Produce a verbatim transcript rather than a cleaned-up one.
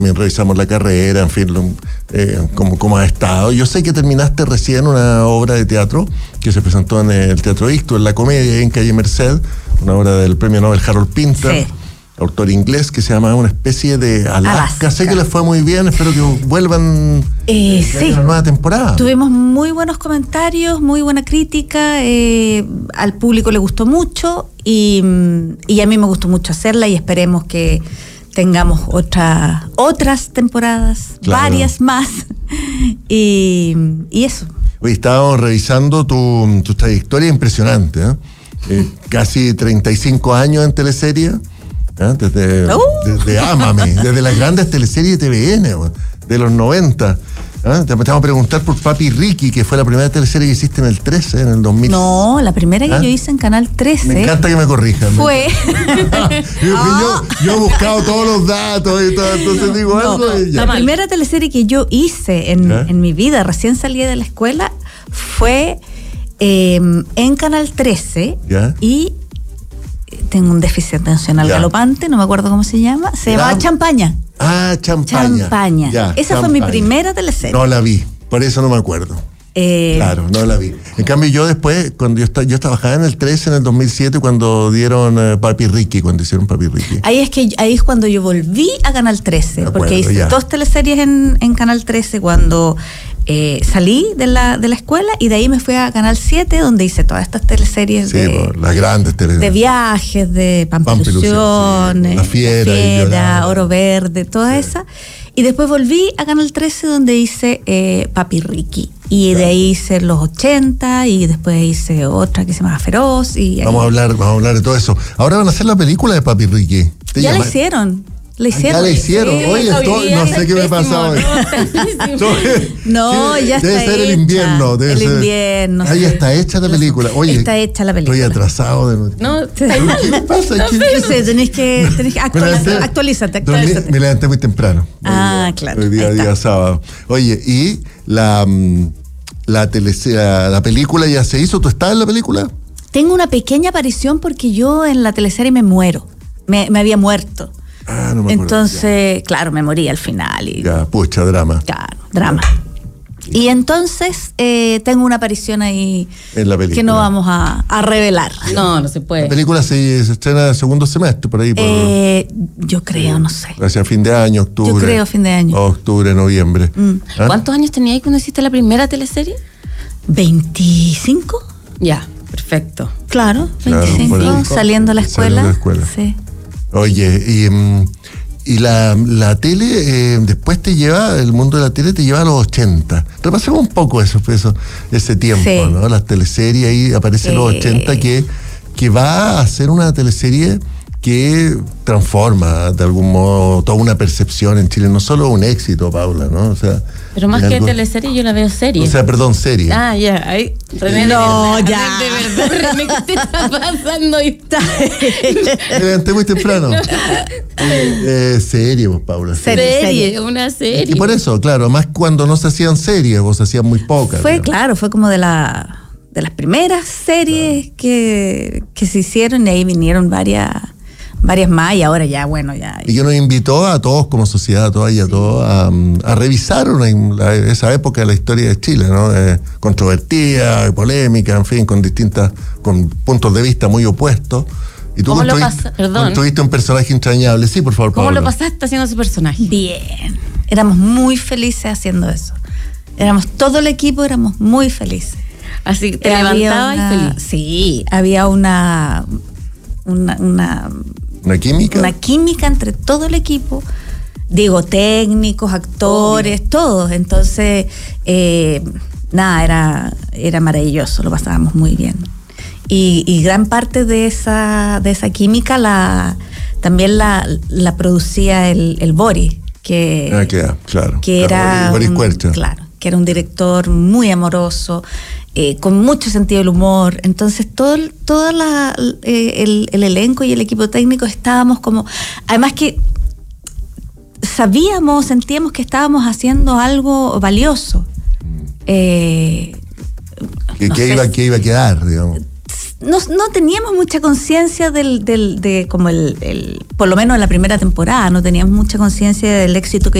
También revisamos la carrera, en fin, lo, eh, cómo, cómo has estado. Yo sé que terminaste recién una obra de teatro que se presentó en el Teatro Ictus, en La Comedia, en Calle Merced, una obra del premio Nobel Harold Pinter, sí. autor inglés, que se llama Una especie de Alaska. Alaska. Sé que les fue muy bien, espero que vuelvan eh, sí. a la nueva temporada. Tuvimos muy buenos comentarios, muy buena crítica, eh, al público le gustó mucho y, y a mí me gustó mucho hacerla y esperemos que tengamos otra, otras temporadas, claro. varias más, y, y eso. Hoy estábamos revisando tu, tu trayectoria impresionante, ¿eh? Eh, casi treinta y cinco años en teleserie, ¿eh? desde, uh. desde Ámame, desde las grandes teleseries de T V N, de los noventa. ¿Ah? Te vamos a preguntar por Papi Ricky, que fue la primera teleserie que hiciste en el trece, en el dos mil. No, la primera que ¿Ah? yo hice en Canal trece. Me encanta que me corrijan. Fue. yo, yo, yo he buscado todos los datos y todo, entonces digo no, algo. Y ya. La primera teleserie que yo hice en, en mi vida, recién salí de la escuela, fue eh, en Canal trece. ¿Ya? Y tengo un déficit atencional ya. galopante, no me acuerdo cómo se llama, se llama Champaña. Ah, Champaña. Champaña. Ya, Esa Champaña. fue mi primera teleserie. No la vi, por eso no me acuerdo. Eh, claro, no la vi. En cambio, yo después, cuando yo, yo trabajaba en el trece, en el dos mil siete, cuando dieron uh, Papi Ricky, cuando hicieron Papi Ricky. Ahí es que ahí es cuando yo volví a Canal trece, acuerdo, porque hice ya. dos teleseries en, en Canal trece cuando eh, salí de la, de la escuela, y de ahí me fui a Canal siete, donde hice todas estas teleseries sí, de, por las grandes teleseries. De viajes, de Pampilusión, sí, La Fiera, la Fiera Oro Verde, toda sí. esa. Y después volví a Canal trece, donde hice eh, Papi Ricky. Y de ahí hice los ochenta, y después hice otra que se llama Feroz. Y vamos a hablar, vamos a hablar de todo eso. Ahora van a hacer la película de Papi Ricky. Ya la hicieron. La hicieron. Ya la hicieron. Sí, Oye, esto, no sé qué me pasa hoy. No, ya está Debe ser hecha. el invierno. Debe el ser. invierno. Ahí está hecha la película. Oye, está hecha la película. Estoy atrasado de nuevo. No, ¿qué me pasa? No, no sé, tenés que, tenés que actualizar, actualízate, actualízate. Dormí, me levanté muy temprano. Ah, hoy, claro. Hoy día, día sábado. Oye, y la, la, tele, la, la película ya se hizo. ¿Tú estás en la película? Tengo una pequeña aparición porque yo en la teleserie me muero. Me, me había muerto. Ah, no me acuerdo. Entonces, ya. claro, me morí al final. Y, ya, pucha, drama. Claro, drama. Ya. Y entonces eh, tengo una aparición ahí en la película, que no vamos a, a revelar. Ya. No, no se puede. La película se, se estrena el segundo semestre, por ahí. Por, eh, yo creo, no sé. Hacia fin de año, octubre. Yo creo fin de año. Octubre, noviembre. Mm. ¿Ah? ¿Cuántos años tenías cuando hiciste la primera teleserie? ¿veinticinco? Ya, perfecto. Claro, veinticinco, claro, saliendo a la escuela. Saliendo a la escuela. Sí. Oye, y, y la, la tele eh, después te lleva, el mundo de la tele te lleva a los ochenta. Repasemos un poco eso, eso ese tiempo, sí. ¿no? Las teleseries, ahí aparecen eh. los ochenta, que, que va a ser una teleserie que transforma de algún modo toda una percepción en Chile, no solo un éxito, Paula, ¿no? O sea, pero más que algo... teleserie, yo la veo serie. O sea, perdón, serie. Ah, ya, yeah. ahí. René, no, de ya. De verdad, René, ¿qué te está pasando? Me levanté muy temprano. eh, serie, vos, Paula. Serie, serie, una serie. Y por eso, claro, más cuando no se hacían series, vos hacían muy pocas. Fue, digamos. Claro, fue como de la de las primeras series claro. que, que se hicieron, y ahí vinieron varias varias más, y ahora ya, bueno, ya. Y que nos invitó a todos como sociedad, a todas y a sí. todos, a, a revisar una, la, esa época de la historia de Chile, ¿no? Eh, controvertida, polémica, en fin, con distintas, con puntos de vista muy opuestos. Y tú ¿Cómo lo pasaste? Perdón. Construiste un personaje entrañable. Sí, por favor, ¿Cómo Paula. lo pasaste haciendo ese personaje? Bien. Éramos muy felices haciendo eso. Éramos todo el equipo, éramos muy felices. Así que te levantabas y feliz. Sí, había una una, una ¿Una química? Una química entre todo el equipo, digo, técnicos, actores, Obvio. todos. Entonces, eh, nada, era, era maravilloso, lo pasábamos muy bien. Y, y gran parte de esa, de esa química la también la, la producía el, el Boris, que, ah, claro, claro, que era Boris un, Cuercha. Claro, que era un director muy amoroso, Eh, con mucho sentido del humor. Entonces todo, todo la, eh, el, el elenco y el equipo técnico estábamos como, además que sabíamos, sentíamos que estábamos haciendo algo valioso. Eh, ¿Qué, no qué, sé, iba, ¿Qué iba a quedar, digamos? no, no teníamos mucha conciencia del, del, de como el, el, por lo menos en la primera temporada, no teníamos mucha conciencia del éxito que